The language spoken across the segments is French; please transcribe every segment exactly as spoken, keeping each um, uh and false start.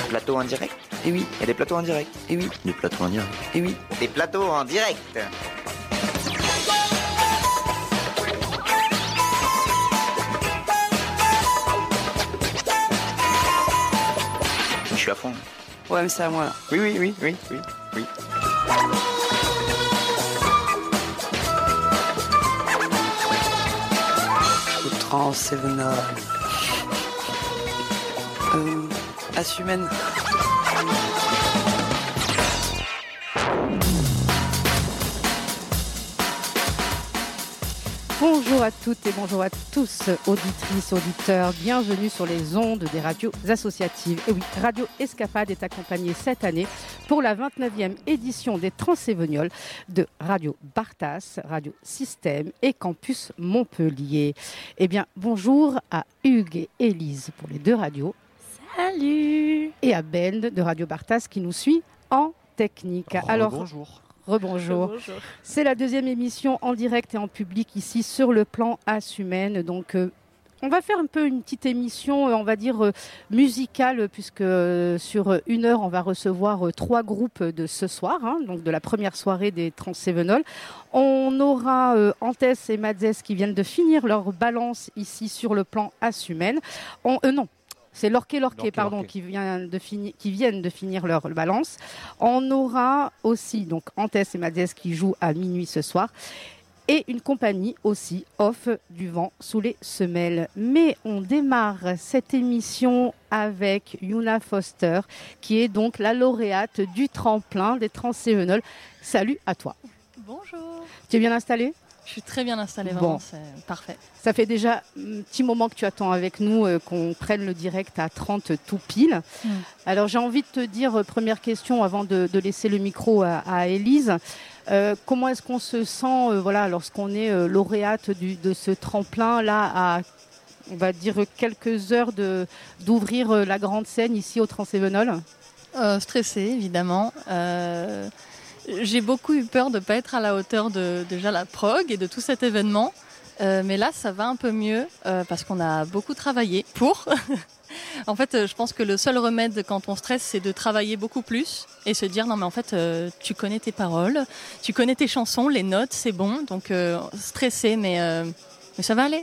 Plateau en direct? Eh oui, il y a des plateaux en direct. Eh oui, des plateaux en direct. Eh oui, des plateaux en direct. Je suis à fond. Ouais, mais c'est à moi là. Oui, oui, oui, oui, oui, oui. Transsévenol. Euh, Assumène. Bonjour à toutes et bonjour à tous, auditrices, auditeurs, bienvenue sur les ondes des radios associatives. Et oui, Radio Escapade est accompagnée cette année pour la vingt-neuvième édition des Transsévenioles de Radio Bartas, Radio Système et Campus Montpellier. Eh bien, bonjour à Hugues et Élise pour les deux radios. Salut! Et à Ben de Radio Bartas qui nous suit en technique. Oh, Alors, bonjour. Rebonjour. Bonjour. C'est la deuxième émission en direct et en public ici sur le plan Assumène. Donc, euh, on va faire un peu une petite émission, euh, on va dire euh, musicale, puisque euh, sur une heure, on va recevoir euh, trois groupes de ce soir, hein, donc de la première soirée des Transsévenol. On aura euh, Antès et Madzès qui viennent de finir leur balance ici sur le plan Assumène. On, euh, non. C'est Lorquet Lorquet, pardon, qui, vient de fini, qui viennent de finir leur balance. On aura aussi donc Antès et Madzès qui jouent à minuit ce soir. Et une compagnie aussi, Off du vent sous les semelles. Mais on démarre cette émission avec Yuna Foster, qui est donc la lauréate du tremplin des Transsévenol. Salut à toi. Bonjour. Tu es bien installée ? Je suis très bien installée, vraiment, Bon. c'est parfait. Ça fait déjà un petit moment que tu attends avec nous euh, qu'on prenne le direct à trente tout pile. Mm. Alors j'ai envie de te dire, euh, première question avant de, de laisser le micro à, à Élise, euh, comment est-ce qu'on se sent euh, voilà, lorsqu'on est euh, lauréate du, de ce tremplin là à, on va dire, quelques heures de, d'ouvrir euh, la grande scène ici au Transsévenol ? euh, Stressée, évidemment. Euh... J'ai beaucoup eu peur de ne pas être à la hauteur de déjà la prog et de tout cet événement. Euh, mais là, ça va un peu mieux euh, parce qu'on a beaucoup travaillé pour. En fait, je pense que le seul remède quand on stresse, c'est de travailler beaucoup plus et se dire non mais en fait, euh, tu connais tes paroles, tu connais tes chansons, les notes, c'est bon. Donc euh, stressé, mais, euh, mais ça va aller.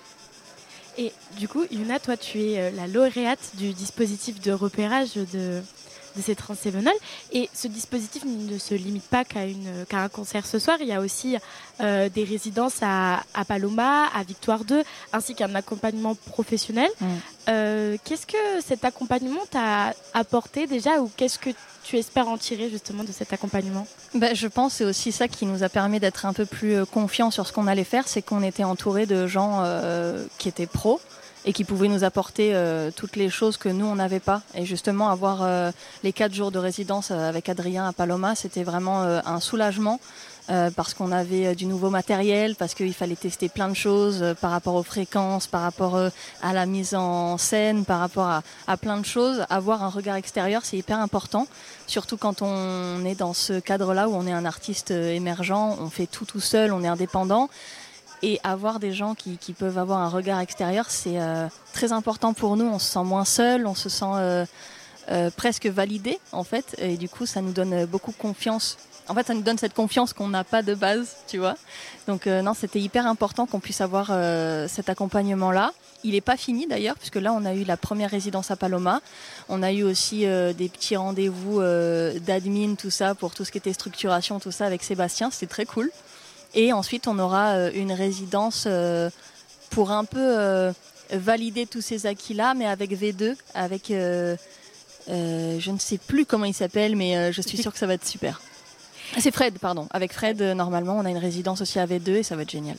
Et du coup, Yuna, toi, tu es la lauréate du dispositif de repérage de... de ces Transsévenol. Et ce dispositif ne se limite pas qu'à, une, qu'à un concert ce soir. Il y a aussi euh, des résidences à, à Paloma, à Victoire deux, ainsi qu'un accompagnement professionnel. Mmh. Euh, qu'est-ce que cet accompagnement t'a apporté déjà, ou qu'est-ce que tu espères en tirer justement de cet accompagnement ? Ben, je pense que c'est aussi ça qui nous a permis d'être un peu plus confiants sur ce qu'on allait faire, c'est qu'on était entouré de gens euh, qui étaient pros et qui pouvaient nous apporter euh, toutes les choses que nous, on n'avait pas. Et justement, avoir euh, les quatre jours de résidence avec Adrien à Paloma, c'était vraiment euh, un soulagement euh, parce qu'on avait euh, du nouveau matériel, parce qu'il fallait tester plein de choses euh, par rapport aux fréquences, par rapport euh, à la mise en scène, par rapport à, à plein de choses. Avoir un regard extérieur, c'est hyper important, surtout quand on est dans ce cadre-là où on est un artiste émergent, on fait tout tout seul, on est indépendant. Et avoir des gens qui, qui peuvent avoir un regard extérieur, c'est euh, très important pour nous. On se sent moins seul, on se sent euh, euh, presque validé, en fait. Et du coup, ça nous donne beaucoup confiance. En fait, ça nous donne cette confiance qu'on n'a pas de base, tu vois. Donc, euh, non, c'était hyper important qu'on puisse avoir euh, cet accompagnement-là. Il n'est pas fini, d'ailleurs, puisque là, on a eu la première résidence à Paloma. On a eu aussi euh, des petits rendez-vous euh, d'admin, tout ça, pour tout ce qui était structuration, tout ça, avec Sébastien. C'était très cool. Et ensuite, on aura euh, une résidence euh, pour un peu euh, valider tous ces acquis-là, mais avec V deux, avec, euh, euh, je ne sais plus comment il s'appelle, mais euh, je suis sûre que ça va être super. C'est Fred, pardon. Avec Fred, euh, normalement, on a une résidence aussi à V deux et ça va être génial.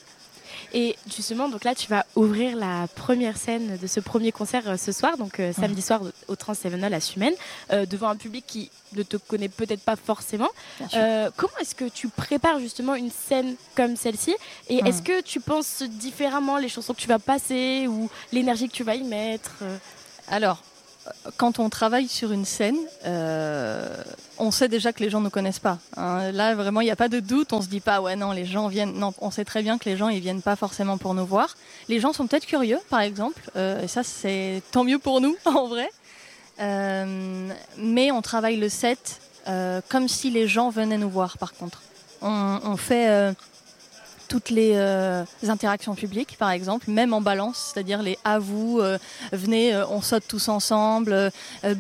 Et justement, donc là, tu vas ouvrir la première scène de ce premier concert euh, ce soir, donc euh, samedi mmh. soir au Transsévenol à Sumène, euh, devant un public qui ne te connaît peut-être pas forcément. Euh, comment est-ce que tu prépares justement une scène comme celle-ci ? Et mmh. est-ce que tu penses différemment les chansons que tu vas passer ou l'énergie que tu vas y mettre ? Alors, quand on travaille sur une scène, euh, on sait déjà que les gens ne nous connaissent pas. Hein. Là, vraiment, il n'y a pas de doute. On se dit pas, ouais, non, les gens viennent. Non, on sait très bien que les gens, ils viennent pas forcément pour nous voir. Les gens sont peut-être curieux, par exemple. Euh, et ça, c'est tant mieux pour nous, en vrai. Euh, mais on travaille le set euh, comme si les gens venaient nous voir, par contre. On, on fait euh, toutes les euh, interactions publiques, par exemple, même en balance, c'est-à-dire les « à vous euh, »,« venez, euh, on saute tous ensemble euh, »,« baissez-vous »,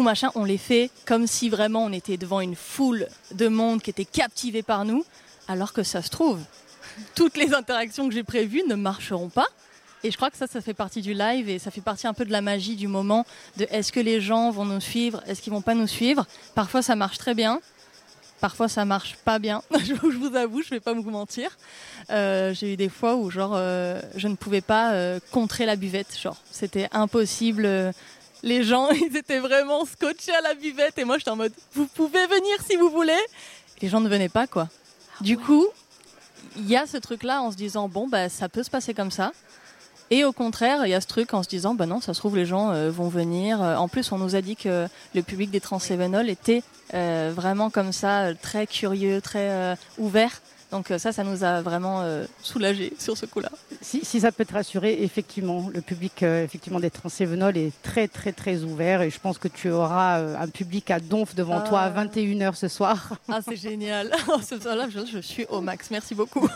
machin. On les fait comme si vraiment on était devant une foule de monde qui était captivée par nous, alors que ça se trouve, toutes les interactions que j'ai prévues ne marcheront pas. Et je crois que ça, ça fait partie du live et ça fait partie un peu de la magie du moment, de est-ce que les gens vont nous suivre, est-ce qu'ils vont pas nous suivre. Parfois ça marche très bien, parfois ça marche pas bien, je vous avoue, je vais pas vous mentir. Euh, j'ai eu des fois où genre, euh, je ne pouvais pas euh, contrer la buvette, genre c'était impossible. Les gens, ils étaient vraiment scotchés à la buvette et moi j'étais en mode, vous pouvez venir si vous voulez. Les gens ne venaient pas, quoi. Du coup, il y a ce truc-là en se disant, bon, bah, ça peut se passer comme ça. Et au contraire, il y a ce truc en se disant, bah non, ça se trouve, les gens euh, vont venir. En plus, on nous a dit que le public des Transsévénols était euh, vraiment comme ça, très curieux, très euh, ouvert. Donc ça, ça nous a vraiment euh, soulagés sur ce coup-là. Si, si ça peut te rassurer, effectivement, le public euh, effectivement des Transsévénols est très, très, très ouvert. Et je pense que tu auras euh, un public à donf devant ah. toi à vingt et une heures ce soir. Ah, c'est génial. Ce soir-là, je, je suis au max. Merci beaucoup.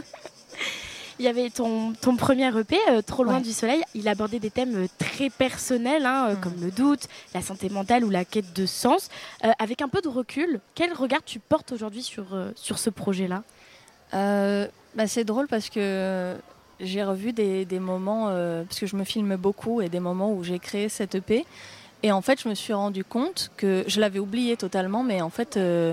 Il y avait ton, ton premier E P, euh, Trop loin ouais. du soleil. Il abordait des thèmes euh, très personnels, hein, euh, mmh. comme le doute, la santé mentale ou la quête de sens. Euh, avec un peu de recul, quel regard tu portes aujourd'hui sur, euh, sur ce projet-là ? euh, bah, C'est drôle parce que j'ai revu des, des moments, euh, parce que je me filme beaucoup, et des moments où j'ai créé cet E P. Et en fait, je me suis rendu compte que je l'avais oublié totalement, mais en fait, euh,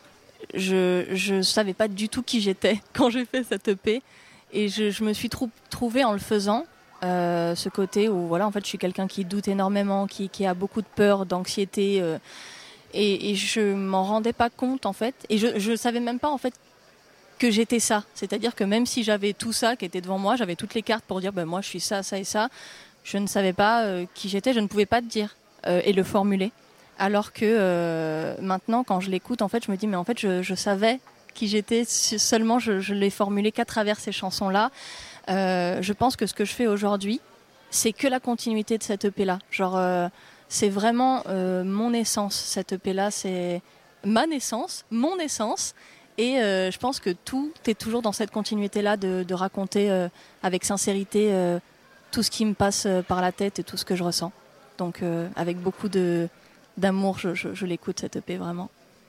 je ne savais pas du tout qui j'étais quand j'ai fait cet E P. Et je, je me suis trou- trouvée en le faisant, euh, ce côté où voilà, en fait, je suis quelqu'un qui doute énormément, qui, qui a beaucoup de peur, d'anxiété, euh, et, et je m'en rendais pas compte en fait. Et je, je savais même pas en fait que j'étais ça. C'est-à-dire que même si j'avais tout ça qui était devant moi, j'avais toutes les cartes pour dire ben moi je suis ça, ça et ça, je ne savais pas euh, qui j'étais, je ne pouvais pas te dire euh, et le formuler. Alors que euh, maintenant, quand je l'écoute, en fait, je me dis mais en fait, je, je savais qui j'étais, seulement je, je l'ai formulé qu'à travers ces chansons-là. Euh, je pense que ce que je fais aujourd'hui, c'est que la continuité de cette E P-là. Genre, euh, c'est vraiment euh, mon essence, cette E P-là, c'est ma naissance, mon essence, et euh, je pense que tout est toujours dans cette continuité-là de, de raconter euh, avec sincérité euh, tout ce qui me passe par la tête et tout ce que je ressens. Donc, euh, avec beaucoup de, d'amour, je, je, je l'écoute, cette E P, vraiment.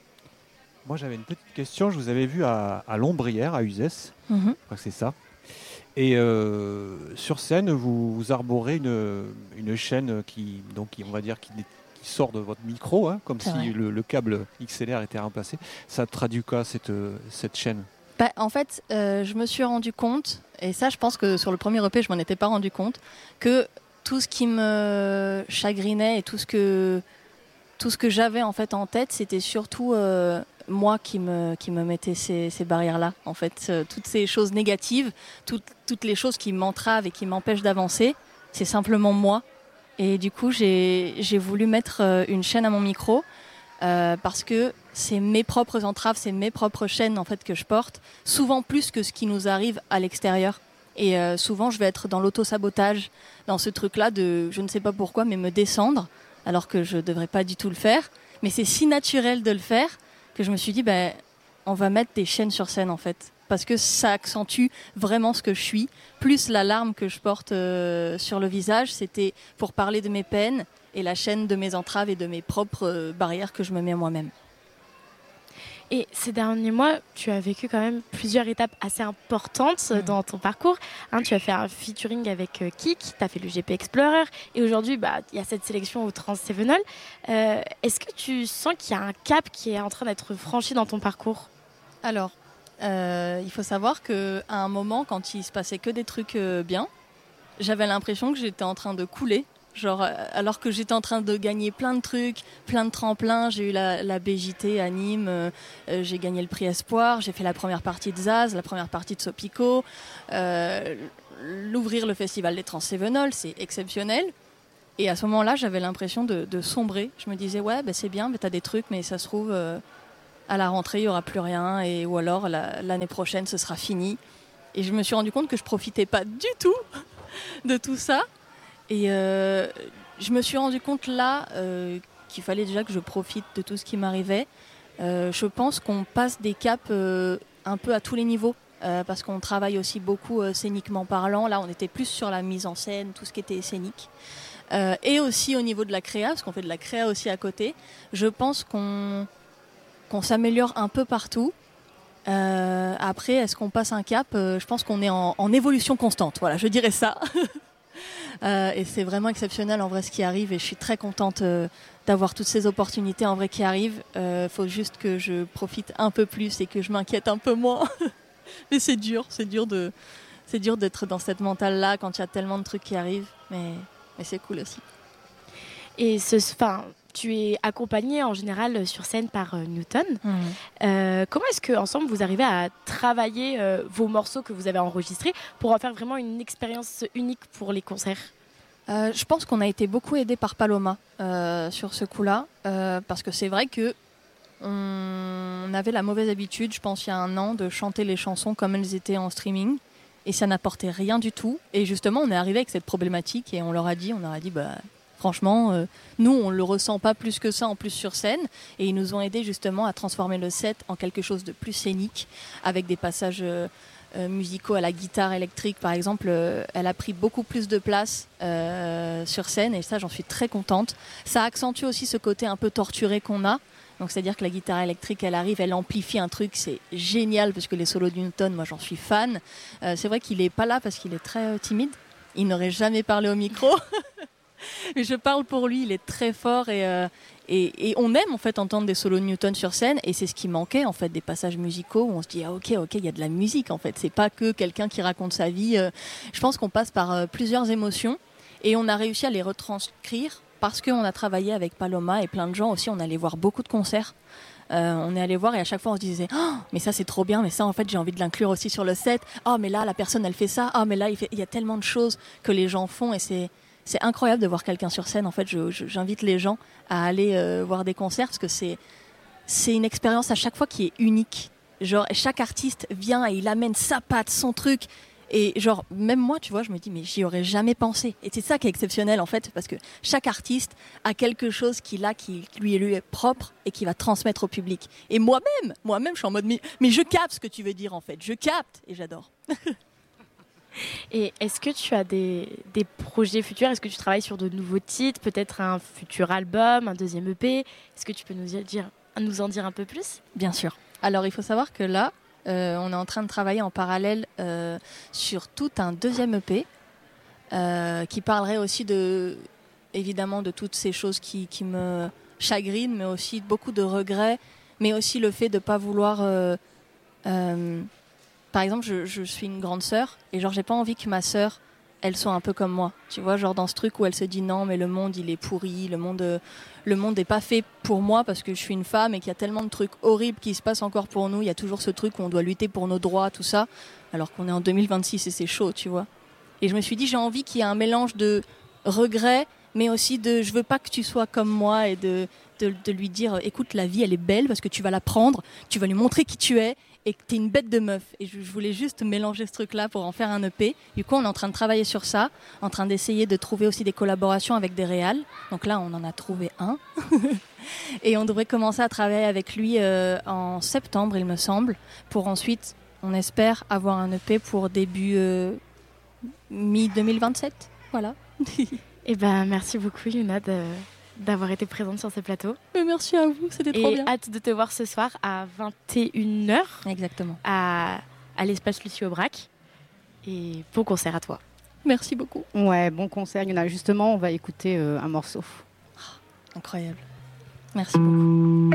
Moi, j'avais une petite question. Je vous avais vu à, à Lombrières, à Uzès. Mm-hmm. Je crois que c'est ça. Et euh, sur scène, vous, vous arborez une, une chaîne qui, donc, qui, on va dire, qui, qui sort de votre micro, hein, comme c'est si le, le câble X L R était remplacé. Ça traduit quoi, cette, cette chaîne ? Bah, en fait, euh, je me suis rendu compte, et ça, je pense que sur le premier E P, je m'en étais pas rendu compte, que tout ce qui me chagrinait et tout ce que, tout ce que j'avais en fait en tête, c'était surtout euh, moi qui me, qui me mettais ces, ces barrières-là. En fait, euh, toutes ces choses négatives, toutes, toutes les choses qui m'entravent et qui m'empêchent d'avancer, c'est simplement moi. Et du coup, j'ai, j'ai voulu mettre euh, une chaîne à mon micro euh, parce que c'est mes propres entraves, c'est mes propres chaînes en fait que je porte, souvent plus que ce qui nous arrive à l'extérieur. Et euh, souvent, je vais être dans l'auto-sabotage, dans ce truc-là de, je ne sais pas pourquoi, mais me descendre, alors que je ne devrais pas du tout le faire. Mais c'est si naturel de le faire que je me suis dit, ben, on va mettre des chaînes sur scène, en fait. Parce que ça accentue vraiment ce que je suis. Plus la larme que je porte euh, sur le visage, c'était pour parler de mes peines, et la chaîne de mes entraves et de mes propres euh, barrières que je me mets moi-même. Et ces derniers mois, tu as vécu quand même plusieurs étapes assez importantes mmh. dans ton parcours. Hein, tu as fait un featuring avec euh, Kik, tu as fait le G P Explorer, et aujourd'hui, bah, y a cette sélection au Transsévénol. Euh, est-ce que tu sens qu'il y a un cap qui est en train d'être franchi dans ton parcours ? Alors, euh, il faut savoir qu'à un moment, quand il se passait que des trucs euh, bien, j'avais l'impression que j'étais en train de couler. Genre, alors que j'étais en train de gagner plein de trucs, plein de tremplins, j'ai eu la, la B J T à Nîmes, euh, j'ai gagné le prix Espoir, j'ai fait la première partie de Zaz, la première partie de Sopico, euh, l'ouvrir le festival des Transsévénols, c'est exceptionnel. Et à ce moment-là, j'avais l'impression de, de sombrer. Je me disais, ouais, bah, c'est bien, mais t'as des trucs, mais ça se trouve, euh, à la rentrée, il n'y aura plus rien, et, ou alors la, l'année prochaine, ce sera fini. Et je me suis rendu compte que je ne profitais pas du tout de tout ça. Et euh, je me suis rendu compte là euh, qu'il fallait déjà que je profite de tout ce qui m'arrivait. Euh, je pense qu'on passe des caps euh, un peu à tous les niveaux. Euh, parce qu'on travaille aussi beaucoup euh, scéniquement parlant. Là, on était plus sur la mise en scène, tout ce qui était scénique. Euh, et aussi au niveau de la créa, parce qu'on fait de la créa aussi à côté. Je pense qu'on, qu'on s'améliore un peu partout. Euh, après, est-ce qu'on passe un cap ? euh, Je pense qu'on est en, en évolution constante. Voilà, je dirais ça. euh, et c'est vraiment exceptionnel en vrai ce qui arrive. Et je suis très contente euh, d'avoir toutes ces opportunités en vrai qui arrivent. Il euh, faut juste que je profite un peu plus et que je m'inquiète un peu moins. Mais c'est dur, c'est dur de, c'est dur d'être dans cette mentale-là quand il y a tellement de trucs qui arrivent, mais, mais c'est cool aussi. Et ce, enfin, tu es accompagnée en général sur scène par euh, Newton. Mmh. Euh, comment est-ce qu'ensemble vous arrivez à travailler euh, vos morceaux que vous avez enregistrés pour en faire vraiment une expérience unique pour les concerts ? euh, Je pense qu'on a été beaucoup aidés par Paloma euh, sur ce coup-là, euh, parce que c'est vrai que on avait la mauvaise habitude, je pense il y a un an, de chanter les chansons comme elles étaient en streaming et ça n'apportait rien du tout. Et justement, on est arrivé avec cette problématique et on leur a dit, on leur a dit, bah franchement, euh, nous on le ressent pas plus que ça en plus sur scène. Et ils nous ont aidés justement à transformer le set en quelque chose de plus scénique, avec des passages euh, euh, musicaux à la guitare électrique par exemple. Euh, elle a pris beaucoup plus de place euh, sur scène et ça j'en suis très contente. Ça accentue aussi ce côté un peu torturé qu'on a. Donc c'est-à-dire que la guitare électrique, elle arrive, elle amplifie un truc, c'est génial parce que les solos de Newton, moi j'en suis fan. Euh, c'est vrai qu'il est pas là parce qu'il est très euh, timide. Il n'aurait jamais parlé au micro. Mais je parle pour lui, il est très fort et, euh, et, et on aime en fait entendre des solos de Newton sur scène et c'est ce qui manquait en fait, des passages musicaux où on se dit ah ok ok il y a de la musique en fait, c'est pas que quelqu'un qui raconte sa vie. Euh, je pense qu'on passe par euh, plusieurs émotions et on a réussi à les retranscrire. Parce qu'on a travaillé avec Paloma et plein de gens aussi, on allait voir beaucoup de concerts. Euh, on est allé voir et à chaque fois on se disait oh, mais ça c'est trop bien, mais ça en fait j'ai envie de l'inclure aussi sur le set. Oh mais là la personne elle fait ça. Oh mais là il, fait... il y a tellement de choses que les gens font et c'est, c'est incroyable de voir quelqu'un sur scène. En fait je, je, j'invite les gens à aller euh, voir des concerts parce que c'est, c'est une expérience à chaque fois qui est unique. Genre chaque artiste vient et il amène sa patte, son truc. Et genre, même moi, tu vois, je me dis, mais j'y aurais jamais pensé. Et c'est ça qui est exceptionnel, en fait, parce que chaque artiste a quelque chose qu'il a, qui lui, lui est propre et qui va transmettre au public. Et moi-même, moi-même, je suis en mode, mais, mais je capte ce que tu veux dire, en fait. Je capte et j'adore. Et est-ce que tu as des, des projets futurs ? Est-ce que tu travailles sur de nouveaux titres, peut-être un futur album, un deuxième E P ? Est-ce que tu peux nous, dire, nous en dire un peu plus ? Bien sûr. Alors, il faut savoir que là, Euh, on est en train de travailler en parallèle euh, sur tout un deuxième E P euh, qui parlerait aussi de, évidemment de toutes ces choses qui, qui me chagrinent, mais aussi beaucoup de regrets, mais aussi le fait de ne pas vouloir... Euh, euh, par exemple, je, je suis une grande sœur et genre j'ai pas envie que ma sœur elle soit un peu comme moi, tu vois, genre dans ce truc où elle se dit non mais le monde il est pourri, le monde euh, le monde n'est pas fait pour moi parce que je suis une femme et qu'il y a tellement de trucs horribles qui se passent encore pour nous, il y a toujours ce truc où on doit lutter pour nos droits, tout ça, alors qu'on est en deux mille vingt-six et c'est chaud, tu vois. Et je me suis dit j'ai envie qu'il y ait un mélange de regrets mais aussi de je veux pas que tu sois comme moi et de, de, de lui dire écoute la vie elle est belle parce que tu vas la prendre, tu vas lui montrer qui tu es et que t'es une bête de meuf. Et je, je voulais juste mélanger ce truc-là pour en faire un E P. Du coup, on est en train de travailler sur ça, en train d'essayer de trouver aussi des collaborations avec des réals. Donc là, on en a trouvé un. Et on devrait commencer à travailler avec lui euh, en septembre, il me semble, pour ensuite, on espère, avoir un E P pour début euh, mi deux mille vingt-sept. Voilà. Eh ben, merci beaucoup, Yuna, de... d'avoir été présente sur ce plateau. Mais merci à vous, c'était trop et bien. Et hâte de te voir ce soir à vingt et une heures. Exactement. À, à l'espace Lucie Aubrac. Et bon concert à toi. Merci beaucoup. Ouais, bon concert. Il y en a justement, on va écouter euh, un morceau. Oh, incroyable. Merci beaucoup.